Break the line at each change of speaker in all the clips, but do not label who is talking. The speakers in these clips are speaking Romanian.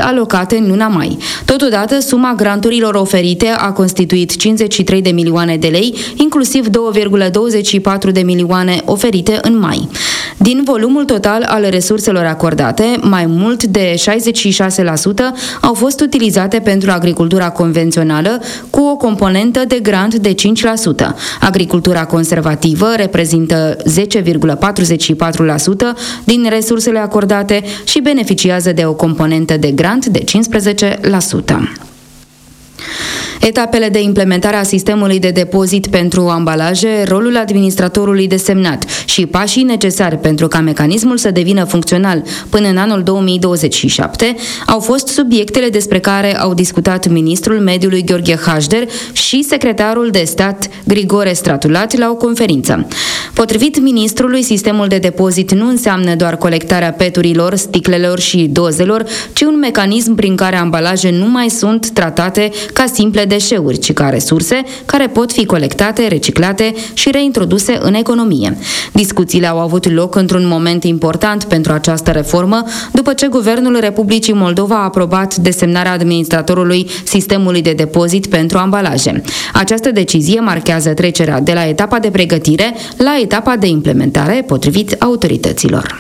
alocate în luna mai. Totodată, suma granturilor oferite a constituit 53 de milioane de lei, inclusiv 2,24 de milioane oferite în mai. Din volumul total al resurselor acordate, mai mult de 66% au fost utilizate pentru agricultura convențională, cu o componentă de grant de 5%. Agricultura conservativă reprezintă 10,44% din resursele acordate și beneficiază de o componentă de grant de 15%. Etapele de implementare a sistemului de depozit pentru ambalaje, rolul administratorului desemnat și pașii necesari pentru ca mecanismul să devină funcțional până în anul 2027 au fost subiectele despre care au discutat ministrul mediului Gheorghe Hașder și secretarul de stat Grigore Stratulat la o conferință. Potrivit ministrului, sistemul de depozit nu înseamnă doar colectarea peturilor, sticlelor și dozelor, ci un mecanism prin care ambalaje nu mai sunt tratate ca simple deșeuri, ci ca resurse care pot fi colectate, reciclate și reintroduse în economie. Discuțiile au avut loc într-un moment important pentru această reformă, după ce Guvernul Republicii Moldova a aprobat desemnarea administratorului sistemului de depozit pentru ambalaje. Această decizie marchează trecerea de la etapa de pregătire la etapa de implementare, potrivit autorităților.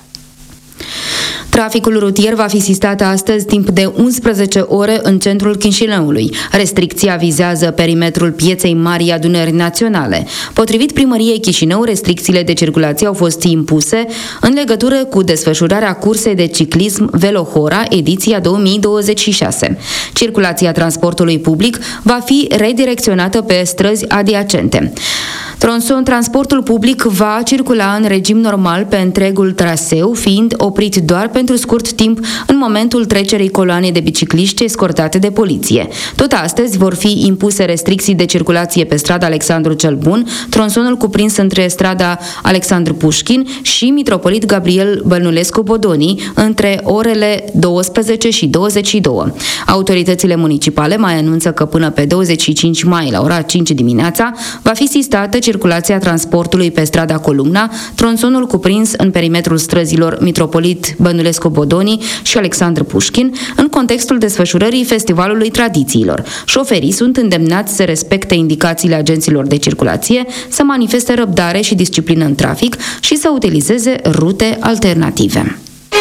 Traficul rutier va fi sistat astăzi timp de 11 ore în centrul Chișinăului. Restricția vizează perimetrul pieței Marii Adunări Naționale. Potrivit Primăriei Chișinău, restricțiile de circulație au fost impuse în legătură cu desfășurarea cursei de ciclism Velohora, ediția 2026. Circulația transportului public va fi redirecționată pe străzi adiacente. Transportul public va circula în regim normal pe întregul traseu, fiind oprit doar pentru scurt timp în momentul trecerii coloanei de bicicliști escortate de poliție. Tot astăzi vor fi impuse restricții de circulație pe strada Alexandru cel Bun, tronsonul cuprins între strada Alexandru Pușkin și Mitropolit Gabriel Bănulescu Bodoni între orele 12 și 22. Autoritățile municipale mai anunță că până pe 25 mai la ora 5 dimineața va fi sistată circulația transportului pe strada Columna, tronsonul cuprins în perimetrul străzilor Mitropolit Bănulescu Bodoni și Alexandru Pușkin, în contextul desfășurării Festivalului Tradițiilor. Șoferii sunt îndemnați să respecte indicațiile agenților de circulație, să manifeste răbdare și disciplină în trafic și să utilizeze rute alternative.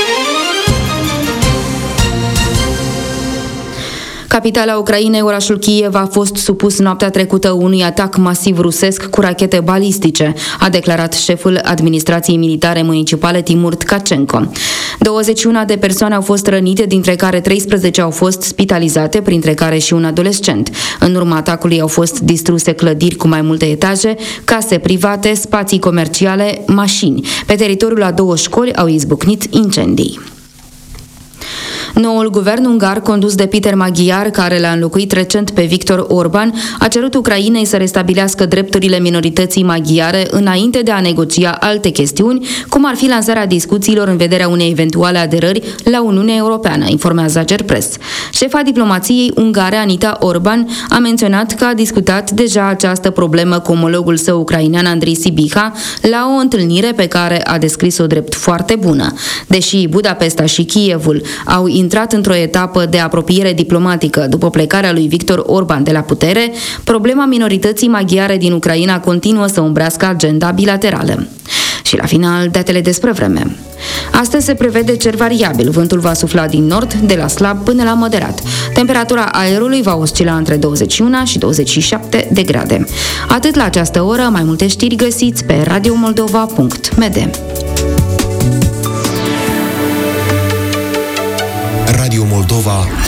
Capitala Ucrainei, orașul Kiev, a fost supus noaptea trecută unui atac masiv rusesc cu rachete balistice, a declarat șeful administrației militare municipale Timur Tkachenko. 21 de persoane au fost rănite, dintre care 13 au fost spitalizate, printre care și un adolescent. În urma atacului au fost distruse clădiri cu mai multe etaje, case private, spații comerciale, mașini. Pe teritoriul a 2 școli au izbucnit incendii. Noul guvern ungar, condus de Peter Magyar, care l-a înlocuit recent pe Viktor Orban, a cerut Ucrainei să restabilească drepturile minorității maghiare înainte de a negocia alte chestiuni, cum ar fi lansarea discuțiilor în vederea unei eventuale aderări la Uniunea Europeană, informează Agerpres. Șefa diplomației ungare, Anita Orban, a menționat că a discutat deja această problemă cu omologul său ucrainean, Andrei Sibiha, la o întâlnire pe care a descris-o drept foarte bună. Deși Budapesta și Kievul au intrat într-o etapă de apropiere diplomatică după plecarea lui Viktor Orban de la putere, problema minorității maghiare din Ucraina continuă să umbrească agenda bilaterală. Și la final, datele despre vreme. Astăzi se prevede cer variabil, vântul va sufla din nord, de la slab până la moderat. Temperatura aerului va oscila între 21 și 27 de grade. Atât la această oră, mai multe știri găsiți pe radiomoldova.md.
Radio Moldova